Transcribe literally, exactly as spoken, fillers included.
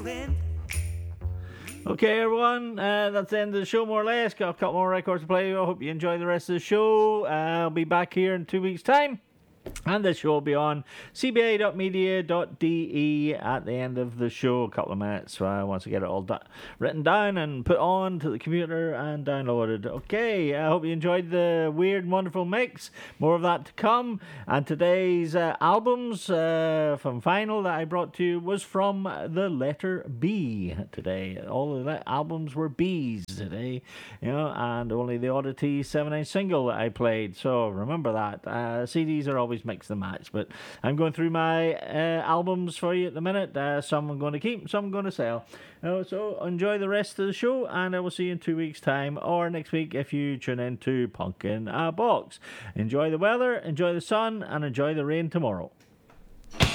Okay, everyone, uh, that's the end of the show, more or less. Got a couple more records to play. I hope you enjoy the rest of the show. Uh, I'll be back here in two weeks' time. And this show will be on c b a dot media dot d e at the end of the show. A couple of minutes uh, once I get it all da- written down and put on to the computer and downloaded. Okay, I hope you enjoyed the weird and wonderful mix. More of that to come. And today's uh, albums uh, from Final that I brought to you was from the letter B today. All of the albums were B's today, you know, and only the Oddity seven inch single that I played. So remember that. Uh, C Ds are always mix and match, but I'm going through my uh, albums for you at the minute. Uh, some I'm going to keep, some I'm going to sell. Uh, so enjoy the rest of the show, and I will see you in two weeks' time or next week if you tune in to Punk in a Box. Enjoy the weather, enjoy the sun, and enjoy the rain tomorrow.